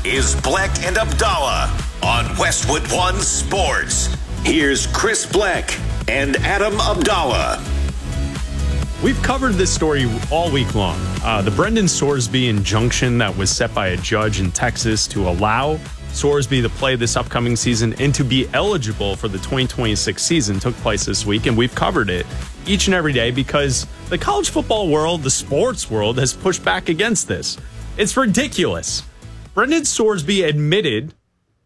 is Bleck and Abdallah on Westwood One Sports. Here's Chris Bleck and Adam Abdallah. We've covered this story all week long. The Brendan Sorsby injunction that was set by a judge in Texas to allow Sorsby to play this upcoming season and to be eligible for the 2026 season took place this week, and we've covered it each and every day because the college football world, the sports world, has pushed back against this. It's ridiculous. Brendan Sorsby admitted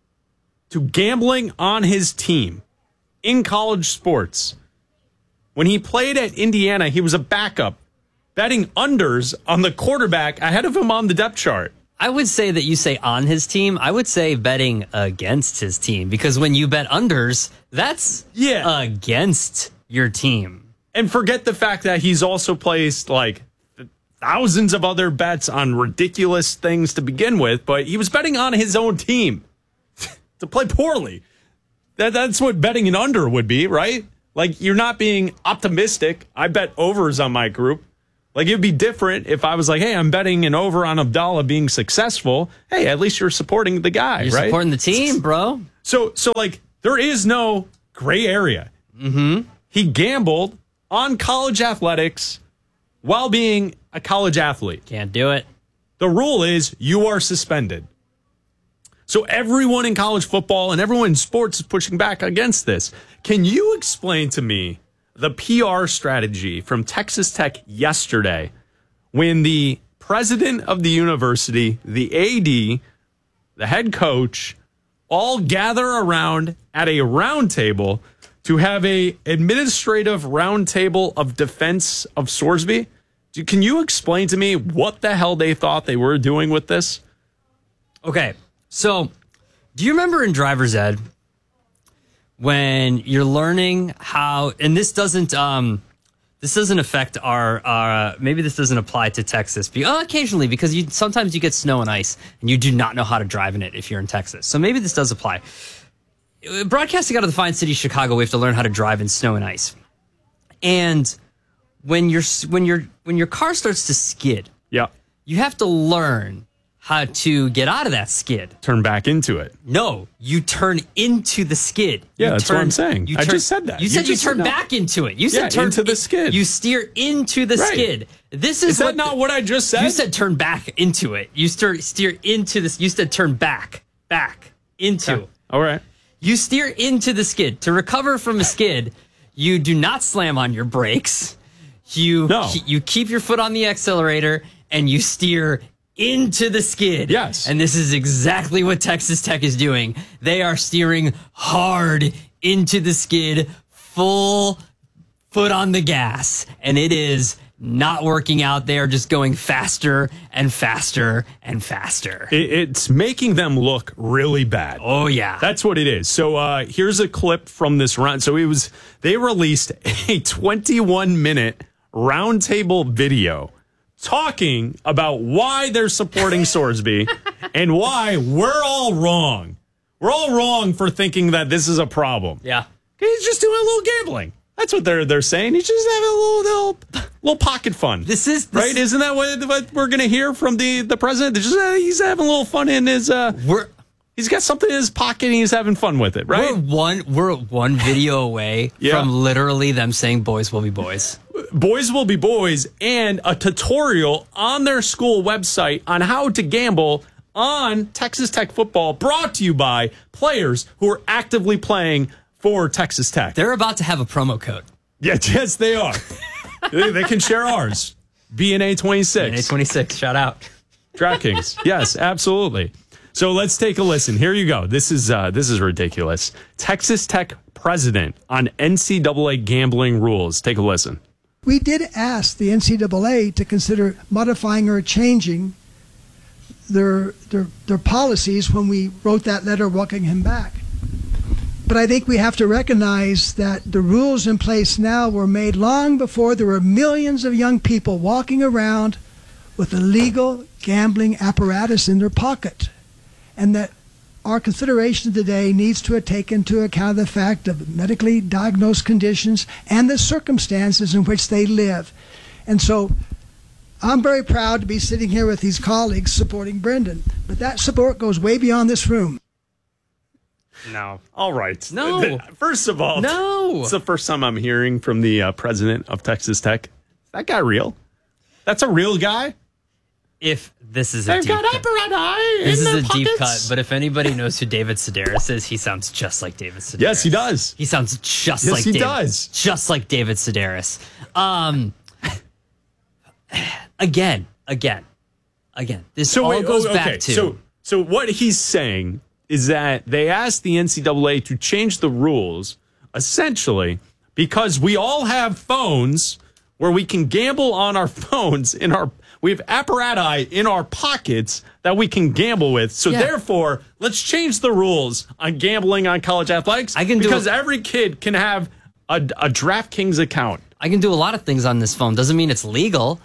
to gambling on his team in college sports. When he played at Indiana, he was a backup, betting unders on the quarterback ahead of him on the depth chart. I would say that you say on his team. I would say betting against his team, because when you bet unders, that's against your team. And forget the fact that he's also placed like thousands of other bets on ridiculous things to begin with, but he was betting on his own team to play poorly. That's what betting an under would be, right? Like, you're not being optimistic. I bet overs on my group. Like, it'd be different if I was like, hey, I'm betting an over on Abdallah being successful. Hey, at least you're supporting the guy, you're right? You're supporting the team, bro. So like, there is no gray area. Mm-hmm. He gambled on college athletics while being a college athlete. Can't do it. The rule is you are suspended. So everyone in college football and everyone in sports is pushing back against this. Can you explain to me the PR strategy from Texas Tech yesterday when the president of the university, the AD, the head coach, all gather around at a round table to have a administrative roundtable of defense of Sorsby? Can you explain to me what the hell they thought they were doing with this? Okay. So, do you remember in driver's ed when you're learning how, and this doesn't affect our maybe this doesn't apply to Texas, occasionally, because sometimes you get snow and ice and you do not know how to drive in it if you're in Texas. So maybe this does apply. Broadcasting out of the fine city of Chicago, we have to learn how to drive in snow and ice. And when your car starts to skid, you have to learn how to get out of that skid. Turn back into it. No, you turn into the skid. Yeah, that's what I'm saying. I just said that. You said you turn back into it. You said turn into the skid. You steer into the skid. Is that not what I just said? You said turn back into it. You steer into this. You said turn back into. Okay. All right. You steer into the skid. To recover from a skid, you do not slam on your brakes. You keep your foot on the accelerator and you steer into the skid. Yes. And this is exactly what Texas Tech is doing. They are steering hard into the skid, full foot on the gas. And it is not working out. They are just going faster and faster and faster. It's making them look really bad. Oh, yeah. That's what it is. So here's a clip from this round. So they released a 21-minute roundtable video talking about why they're supporting Sorsby and why we're all wrong. We're all wrong for thinking that this is a problem. Yeah. He's just doing a little gambling. That's what they're saying. He's just having a little pocket fun. Right? Isn't that what we're going to hear from the president? He's having a little fun in his he's got something in his pocket and he's having fun with it, right? We're one video away from literally them saying boys will be boys. Boys will be boys, and a tutorial on their school website on how to gamble on Texas Tech football, brought to you by players who are actively playing for Texas Tech. They're about to have a promo code. Yes, they are. They can share ours. BNA26. BNA26, shout out. DraftKings. Yes, absolutely. So let's take a listen. Here you go. This is ridiculous. Texas Tech president on NCAA gambling rules. Take a listen. We did ask the NCAA to consider modifying or changing their policies when we wrote that letter welcoming him back. But I think we have to recognize that the rules in place now were made long before there were millions of young people walking around with a legal gambling apparatus in their pocket. And that our consideration today needs to take into account the fact of medically diagnosed conditions and the circumstances in which they live. And so I'm very proud to be sitting here with these colleagues supporting Brendan. But that support goes way beyond this room. No. All right. No. First of all, No. It's the first time I'm hearing from the president of Texas Tech. Is that guy real? That's a real guy? If this is a They've deep got cut. apparatus This in is their a deep cut, pockets. but if anybody knows who David Sedaris is, he sounds just like David Sedaris. Yes, he does. He sounds just Yes, like he David. does. Just like David Sedaris. Again. This all goes back to So what he's saying is that they asked the NCAA to change the rules essentially because we all have phones where we can gamble on our phones we have apparatus in our pockets that we can gamble with. So therefore, let's change the rules on gambling on college athletics because every kid can have a DraftKings account. I can do a lot of things on this phone. Doesn't mean it's legal.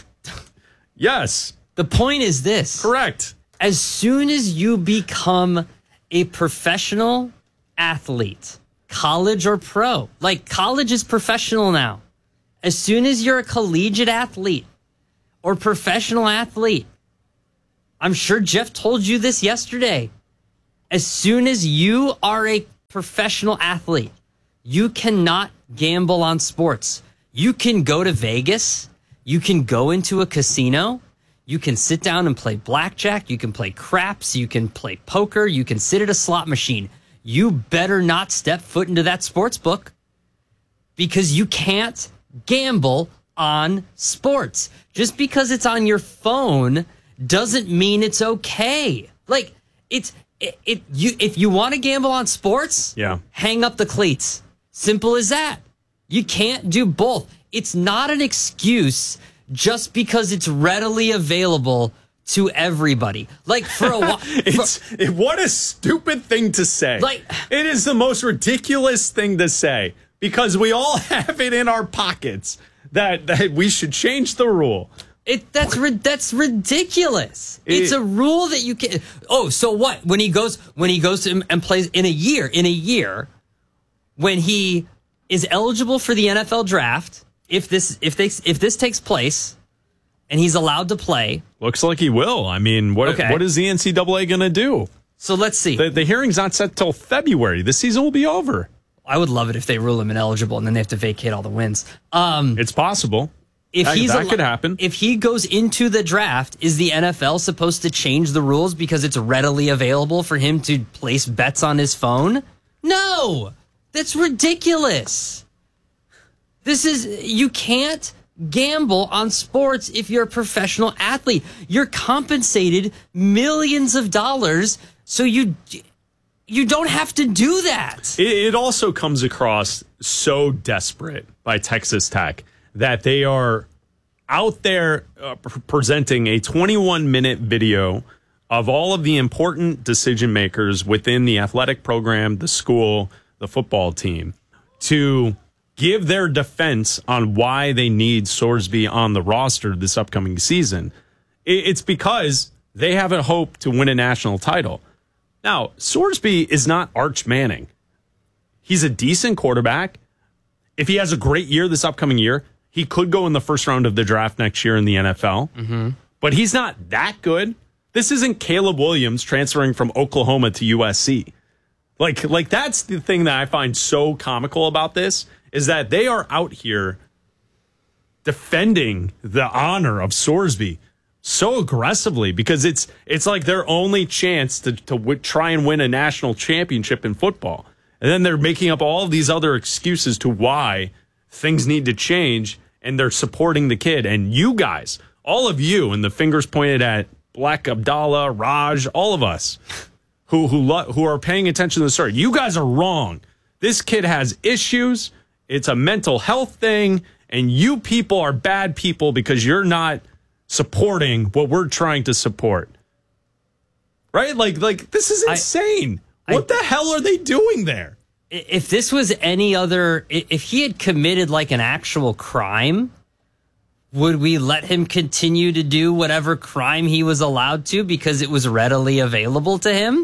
Yes. The point is this. Correct. As soon as you become a professional athlete, college or pro, like college is professional now. As soon as you're a collegiate athlete or professional athlete, I'm sure Jeff told you this yesterday. As soon as you are a professional athlete, you cannot gamble on sports. You can go to Vegas. You can go into a casino. You can sit down and play blackjack. You can play craps. You can play poker. You can sit at a slot machine. You better not step foot into that sports book because you can't gamble on sports. Just because it's on your phone doesn't mean it's okay. Like if you want to gamble on sports, hang up the cleats. Simple as that. You can't do both. It's not an excuse just because it's readily available to everybody. Like for a while. What a stupid thing to say. Like, it is the most ridiculous thing to say because we all have it in our pockets that we should change the rule. That's ridiculous. It's a rule that you can. Oh, so what? When he goes and plays in a year, when he is eligible for the NFL draft, if this takes place, and he's allowed to play, looks like he will. I mean, what is the NCAA going to do? So let's see. The hearing's not set till February. The season will be over. I would love it if they rule him ineligible and then they have to vacate all the wins. It's possible. That could happen. If he goes into the draft, is the NFL supposed to change the rules because it's readily available for him to place bets on his phone? No, that's ridiculous. You can't gamble on sports if you're a professional athlete. You're compensated millions of dollars, so you don't have to do that. It also comes across so desperate by Texas Tech that they are out there presenting a 21-minute video of all of the important decision makers within the athletic program, the school, the football team, to give their defense on why they need Sorsby on the roster this upcoming season. It's because they have a hope to win a national title. Now, Sorsby is not Arch Manning. He's a decent quarterback. If he has a great year this upcoming year, he could go in the first round of the draft next year in the NFL. Mm-hmm. But he's not that good. This isn't Caleb Williams transferring from Oklahoma to USC. Like that's the thing that I find so comical about this, is that they are out here defending the honor of Sorsby so aggressively because it's like their only chance to try and win a national championship in football. And then they're making up all these other excuses to why things need to change, and they're supporting the kid. And you guys, all of you, and the fingers pointed at Black Abdallah, Raj, all of us who are paying attention to the story, you guys are wrong. This kid has issues. It's a mental health thing, and you people are bad people because you're not supporting what we're trying to support. Right? Like this is insane. What the hell are they doing there? If this was any other, if he had committed like an actual crime, would we let him continue to do whatever crime he was allowed to because it was readily available to him?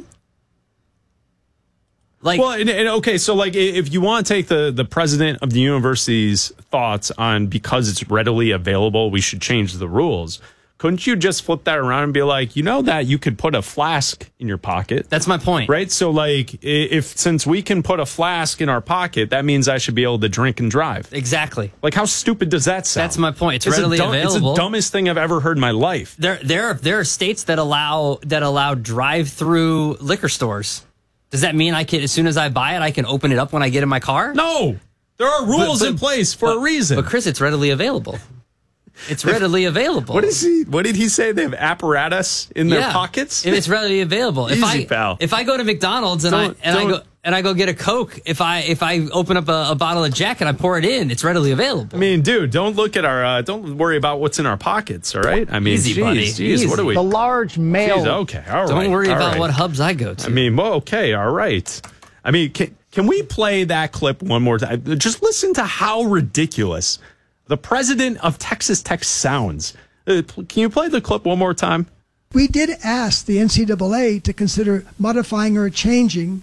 Like, well, okay, so like if you want to take the president of the university's thoughts on because it's readily available, we should change the rules. couldn't you just flip that around and be like, you know that you could put a flask in your pocket? That's my point. Right? So, like, since we can put a flask in our pocket, that means I should be able to drink and drive. Exactly. Like, how stupid does that sound? That's my point. It's readily available. It's the dumbest thing I've ever heard in my life. There are states that allow drive-through liquor stores. Does that mean I can, as soon as I buy it, I can open it up when I get in my car? No. There are rules in place for a reason. But Chris, it's readily available. It's readily available. What did he say? They have apparatus in their pockets? It's readily available. Pal. If I go to McDonald's and I go get a Coke, if I open up a bottle of Jack and I pour it in, it's readily available. I mean, dude, don't worry about what's in our pockets, all right? I mean, easy, buddy. Easy. What are we? The large male. Okay, all right. Don't worry about what hubs I go to. I mean, okay, all right. I mean, can we play that clip one more time? Just listen to how ridiculous the president of Texas Tech sounds. Can you play the clip one more time? We did ask the NCAA to consider modifying or changing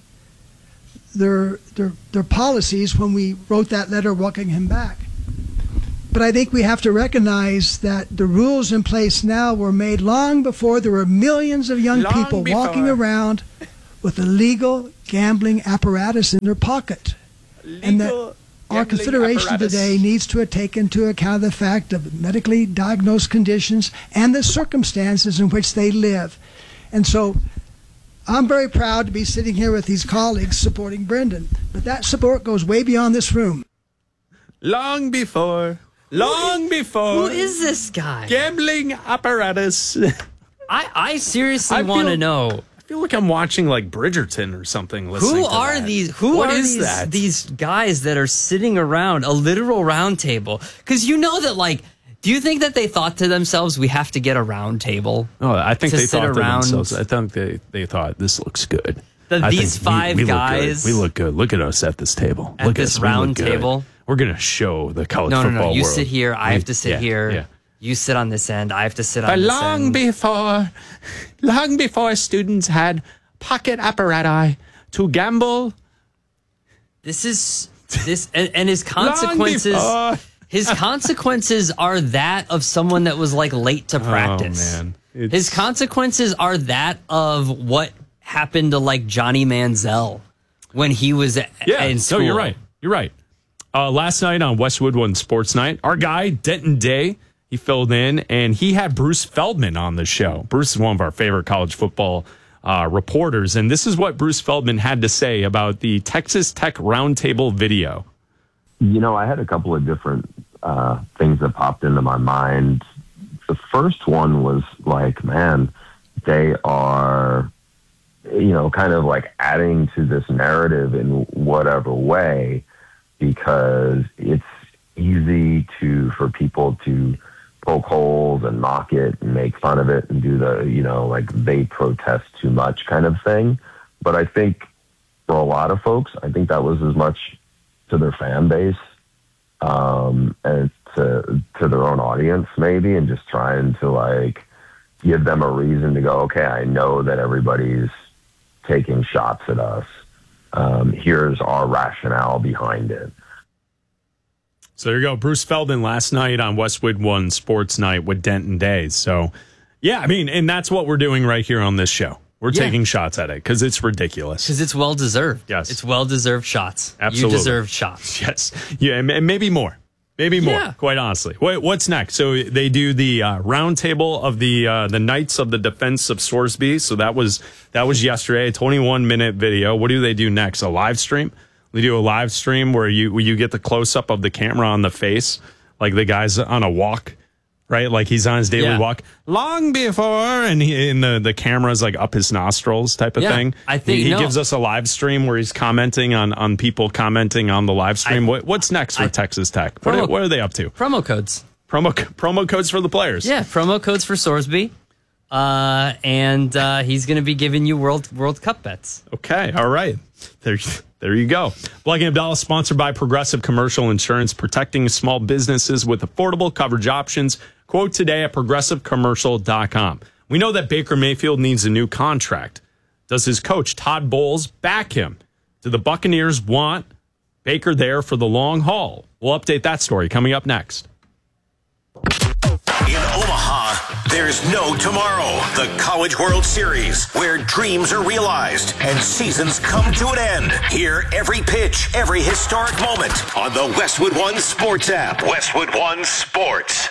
their policies when we wrote that letter welcoming him back. But I think we have to recognize that the rules in place now were made long before there were millions of young people walking around with illegal gambling apparatus in their pocket. And that our consideration today needs to take into account the fact of medically diagnosed conditions and the circumstances in which they live. And so I'm very proud to be sitting here with these colleagues supporting Brendan. But that support goes way beyond this room. Long before. Who is this guy? Gambling apparatus. I seriously want to know. I feel like I'm watching like Bridgerton or something. Who are these guys that are sitting around a literal round table? Because you know that, like, do you think that they thought to themselves, we have to get a round table? Oh, I think they thought to themselves. I think they thought this looks good. These five guys. We look good. Look at us at this table. At this round table. We're gonna show the college football world. No. You sit here. I have to sit here. Yeah. You sit on this end. I have to sit on this end. Long before students had pocket apparatus to gamble. And his consequences. His consequences are that of someone that was like late to practice. Oh, man. His consequences are that of what happened to like Johnny Manziel when he was in school. No, you're right. Last night on Westwood One Sports Night, our guy Denton Day, he filled in, and he had Bruce Feldman on the show. Bruce is one of our favorite college football reporters, and this is what Bruce Feldman had to say about the Texas Tech Roundtable video. You know, I had a couple of different things that popped into my mind. The first one was like, man, they are, kind of like adding to this narrative in whatever way, because it's easy for people to poke holes and mock it and make fun of it and do the, like they protest too much kind of thing. But I think for a lot of folks, I think that was as much to their fan base and to their own audience maybe, and just trying to like give them a reason to go, okay, I know that everybody's taking shots at us. Here's our rationale behind it. So there you go. Bruce Feldman last night on Westwood One Sports Night with Denton Day. So, yeah, I mean, and that's what we're doing right here on this show. We're taking shots at it because it's ridiculous. Because it's well-deserved. Yes. It's well-deserved shots. Absolutely. You deserve shots. Yes. Yeah, and maybe more. Maybe more, quite honestly. What's next? So they do the roundtable of the Knights of the Defense of Sorsby. So that was yesterday, a 21-minute video. What do they do next? A live stream? They do a live stream where you get the close-up of the camera on the face, like the guy's on a walk, right? Like he's on his daily walk. Long before, and the camera's like up his nostrils type of thing. I think he gives us a live stream where he's commenting on people commenting on the live stream. What's next for Texas Tech? What are they up to? Promo codes. Promo codes for the players. Yeah, promo codes for Sorsby. And he's going to be giving you World Cup bets. Okay, all right. There you go. Black and Abdallah, sponsored by Progressive Commercial Insurance, protecting small businesses with affordable coverage options. Quote today at progressivecommercial.com. We know that Baker Mayfield needs a new contract. Does his coach, Todd Bowles, back him? Do the Buccaneers want Baker there for the long haul? We'll update that story coming up next. In Omaha, There's no tomorrow. The College World Series, where dreams are realized and seasons come to an end. Hear every pitch, every historic moment on the Westwood One Sports app. Westwood One Sports.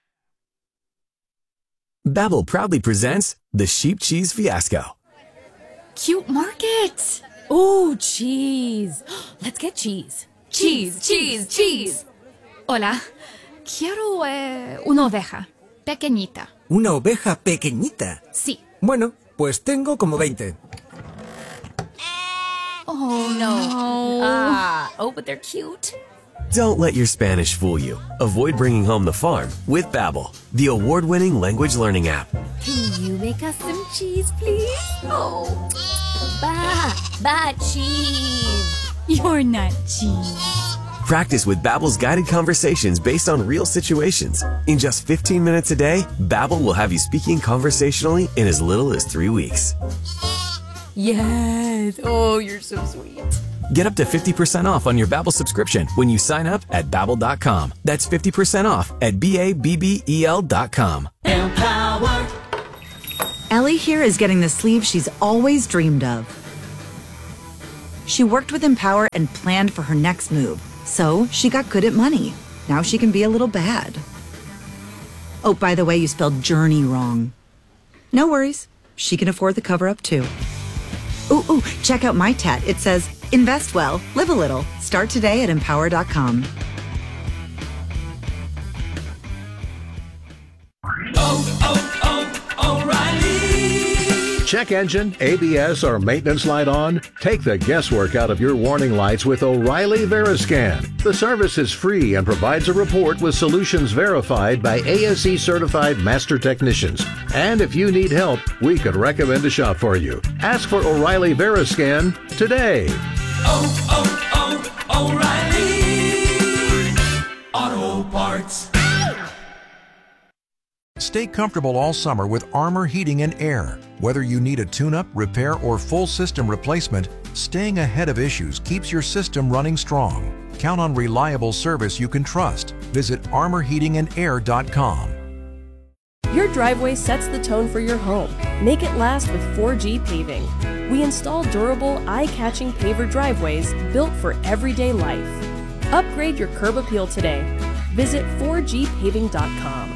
Babbel proudly presents the Sheep Cheese Fiasco. Cute market. Oh, cheese. Let's get cheese. Cheese. Hola. Quiero una oveja. Pequeñita. ¿Una oveja pequeñita? Sí. Bueno, pues tengo como 20. Oh, no. But they're cute. Don't let your Spanish fool you. Avoid bringing home the farm with Babbel, the award-winning language learning app. Can you make us some cheese, please? Oh, cheese. You're not cheese. Practice with Babbel's guided conversations based on real situations. In just 15 minutes a day, Babbel will have you speaking conversationally in as little as 3 weeks. Yes. Oh, you're so sweet. Get up to 50% off on your Babbel subscription when you sign up at Babbel.com. That's 50% off at BABBEL.com. Empower. Ellie here is getting the sleeve she's always dreamed of. She worked with Empower and planned for her next move, so she got good at money. Now she can be a little bad. Oh, by the way, you spelled journey wrong. No worries. She can afford the cover-up, too. Ooh, check out my tat. It says, invest well, live a little. Start today at Empower.com. O'Reilly. Check engine, ABS, or maintenance light on? Take the guesswork out of your warning lights with O'Reilly Veriscan. The service is free and provides a report with solutions verified by ASE certified master technicians. And if you need help, we could recommend a shop for you. Ask for O'Reilly Veriscan today. O'Reilly Auto Parts. Stay comfortable all summer with Armor Heating and Air. Whether you need a tune-up, repair, or full system replacement, staying ahead of issues keeps your system running strong. Count on reliable service you can trust. Visit armorheatingandair.com. Your driveway sets the tone for your home. Make it last with 4G Paving. We install durable, eye-catching paver driveways built for everyday life. Upgrade your curb appeal today. Visit 4gpaving.com.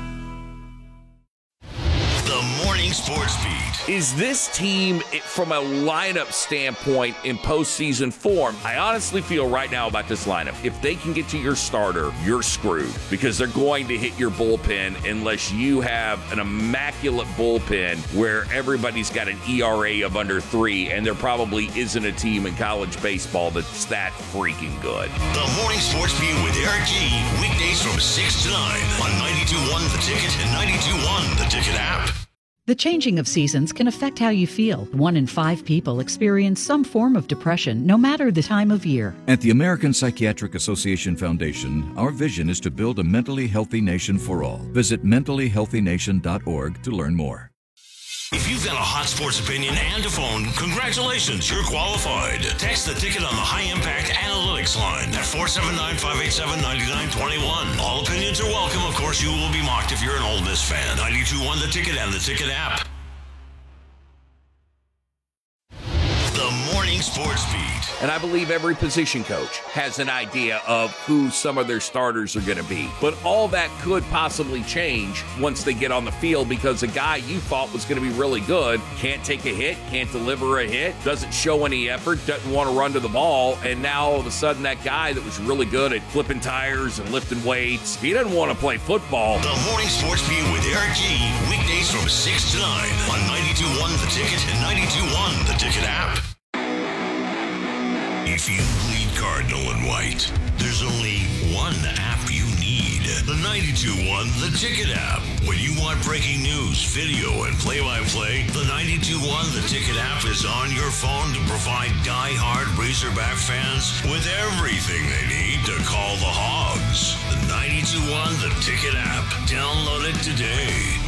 The Morning Sports Beat. Is this team, from a lineup standpoint, in postseason form? I honestly feel right now about this lineup, if they can get to your starter, you're screwed, because they're going to hit your bullpen unless you have an immaculate bullpen where everybody's got an ERA of under 3, and there probably isn't a team in college baseball that's that freaking good. The Morning Sports Beat with Eric G. Weekdays from 6 to 9 on 92.1 The Ticket and 92.1 The Ticket app. The changing of seasons can affect how you feel. 1 in 5 people experience some form of depression, no matter the time of year. At the American Psychiatric Association Foundation, our vision is to build a mentally healthy nation for all. Visit mentallyhealthynation.org to learn more. If you've got a hot sports opinion and a phone, congratulations, you're qualified. Text the Ticket on the High Impact Analytics line at 479-587-9921. All opinions are welcome. Of course, you will be mocked if you're an Ole Miss fan. 92.1 The Ticket and the Ticket app. The Morning Sports Beat. And I believe every position coach has an idea of who some of their starters are going to be. But all that could possibly change once they get on the field, because a guy you thought was going to be really good can't take a hit, can't deliver a hit, doesn't show any effort, doesn't want to run to the ball, and now all of a sudden that guy that was really good at flipping tires and lifting weights, he doesn't want to play football. The Morning Sports Beat with Eric G. Weekdays from 6 to 9 on 92.1 The Ticket and 92.1 The Ticket app. If you bleed cardinal and white, there's only one app you need. The 92.1 The Ticket app. When you want breaking news, video, and play-by-play, the 92.1 The Ticket app is on your phone to provide die-hard Razorback fans with everything they need to call the Hogs. The 92.1 The Ticket app. Download it today.